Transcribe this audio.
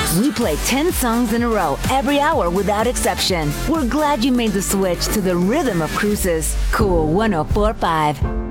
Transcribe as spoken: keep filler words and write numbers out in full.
We play ten songs in a row every hour without exception. We're glad you made the switch to the rhythm of cruises. Cool one oh four point five.